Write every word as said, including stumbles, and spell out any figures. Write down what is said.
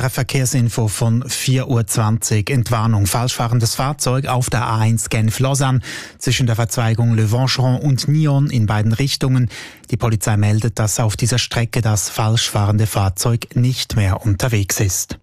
einer Verkehrsinfo von vier Uhr zwanzig. Entwarnung. Falschfahrendes Fahrzeug auf der A eins Genf-Lausanne zwischen der Verzweigung Le Vancheron und Nyon in beiden Richtungen. Die Polizei meldet, dass auf dieser Strecke das falschfahrende Fahrzeug nicht mehr unterwegs ist.